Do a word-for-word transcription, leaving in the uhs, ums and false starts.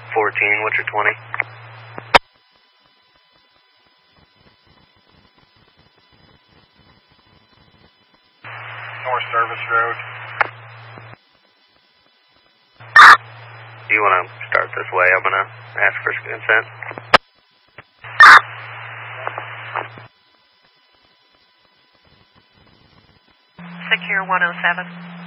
fourteen, what's your twenty? North Service Road. Do you want to start this way? I'm going to ask for consent. Secure one oh seven.